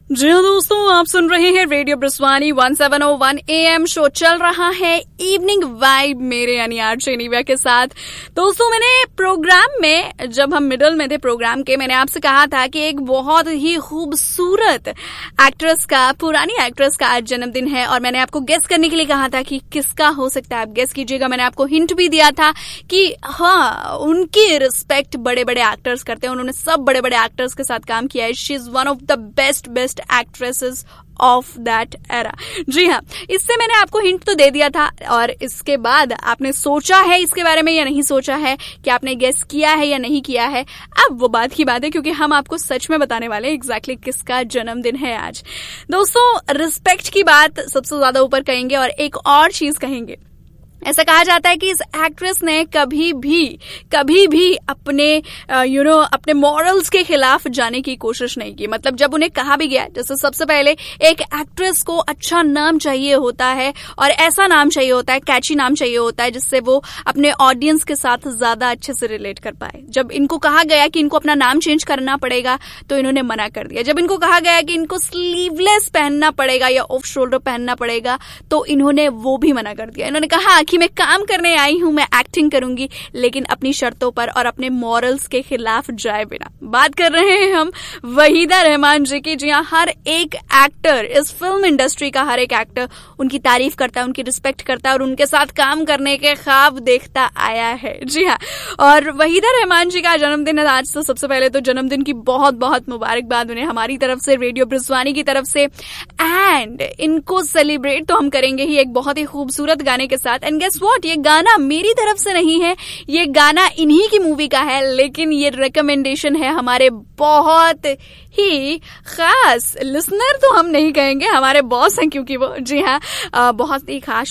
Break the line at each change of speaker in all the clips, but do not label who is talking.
जी हाँ दोस्तों, आप सुन रहे हैं रेडियो ब्रिस्वानी 1701 AM। शो चल रहा है इवनिंग वाइब मेरे यानी आरजे निव्या के साथ। दोस्तों, मैंने प्रोग्राम में, जब हम मिडल में थे प्रोग्राम के, मैंने आपसे कहा था कि एक बहुत ही खूबसूरत एक्ट्रेस का, पुरानी एक्ट्रेस का आज जन्मदिन है और मैंने आपको गेस करने के लिए कहा था कि किसका हो सकता है। आप गेस कीजिएगा। मैंने आपको हिंट भी दिया था कि हाँ, उनकी रिस्पेक्ट बड़े बड़े एक्टर्स करते हैं। उन्होंने सब बड़े बड़े एक्टर्स के साथ काम किया है। She is one of the best actresses of that era. जी हाँ, इससे मैंने आपको हिंट तो दे दिया था और इसके बाद आपने सोचा है इसके बारे में या नहीं सोचा है, कि आपने गेस किया है या नहीं किया है, अब वो बात की बात है, क्योंकि हम आपको सच में बताने वाले हैं एग्जैक्टली किसका जन्मदिन है आज। दोस्तों, रिस्पेक्ट की बात सबसे ज्यादा ऊपर कहेंगे और एक और चीज कहेंगे। ऐसा कहा जाता है कि इस एक्ट्रेस ने कभी भी अपने अपने मॉरल्स के खिलाफ जाने की कोशिश नहीं की। मतलब जब उन्हें कहा भी गया, जैसे सबसे पहले एक एक्ट्रेस को अच्छा नाम चाहिए होता है और ऐसा नाम चाहिए होता है, कैची नाम चाहिए होता है, जिससे वो अपने ऑडियंस के साथ ज्यादा अच्छे से रिलेट कर पाए। जब इनको कहा गया कि इनको अपना नाम चेंज करना पड़ेगा तो इन्होंने मना कर दिया। जब इनको कहा गया कि इनको स्लीवलेस पहनना पड़ेगा या ऑफ शोल्डर पहनना पड़ेगा तो इन्होंने वो भी मना कर दिया। इन्होंने कहा कि मैं काम करने आई हूं, मैं एक्टिंग करूंगी, लेकिन अपनी शर्तों पर और अपने मॉरल्स के खिलाफ जाए बिना। बात कर रहे हैं हम वहीदा रहमान जी की। जी हाँ, हर एक एक्टर, इस फिल्म इंडस्ट्री का हर एक एक्टर उनकी तारीफ करता है, उनकी रिस्पेक्ट करता है और उनके साथ काम करने के ख्वाब देखता आया है। जी हाँ, और वहीदा रहमान जी का जन्मदिन है आज। तो सबसे पहले तो जन्मदिन की बहुत बहुत मुबारकबाद उन्हें हमारी तरफ से, रेडियो ब्रिस्वानी की तरफ से। एंड इनको सेलिब्रेट तो हम करेंगे ही एक बहुत ही खूबसूरत गाने के साथ। एंड गेस व्हाट, ये गाना मेरी तरफ से नहीं है, ये गाना इन्हीं की मूवी का है, लेकिन ये रिकमेंडेशन है हमारे बहुत ही खास लिसनर, तो हम नहीं कहेंगे, हमारे बॉस हैं क्योंकि वो। जी हाँ, बहुत ही खास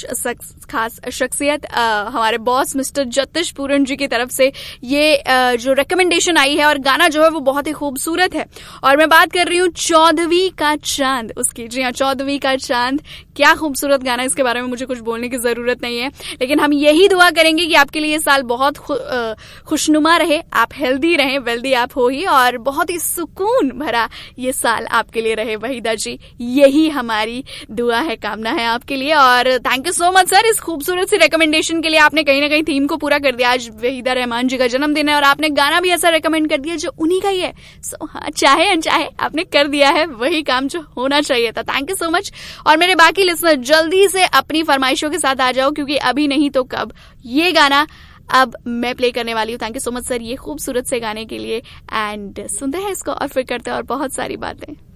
शख्सियत हमारे बॉस मिस्टर जतिश पूरन जी की तरफ से ये जो रिकमेंडेशन आई है और गाना जो है वो बहुत ही खूबसूरत है। और मैं बात कर रही हूँ 14वीं का चांद उसकी। जी हाँ, 14वीं का चांद, क्या खूबसूरत गाना। इसके बारे में मुझे कुछ बोलने की जरूरत नहीं है, लेकिन हम यही दुआ करेंगे कि आपके लिए ये साल बहुत खुशनुमा रहे, आप हेल्दी रहें, वेल्दी आप हो ही, और बहुत ही सुकून भरा ये साल आपके लिए रहे वहीदा जी। यही हमारी दुआ है, कामना है आपके लिए। और thank you so much sir इस खूबसूरत सी रिकमेंडेशन के लिए। आपने कहीं ना कहीं थीम को पूरा कर दिया। आज वहीदा रहमान जी का जन्मदिन है और आपने गाना भी ऐसा रिकमेंड कर दिया जो उन्हीं का ही है। सो हाँ, चाहे अनचाहे आपने कर दिया है वही काम जो होना चाहिए था। Thank you so much. और मेरे बाकी लिसनर जल्दी से अपनी फरमाइशों के साथ आ जाओ, क्योंकि अभी नहीं तो कब ये गाना अब मैं प्ले करने वाली हूँ। Thank you so much sir ये खूबसूरत से गाने के लिए। एंड सुनते हैं इसको और फिर करते हैं और बहुत सारी बातें।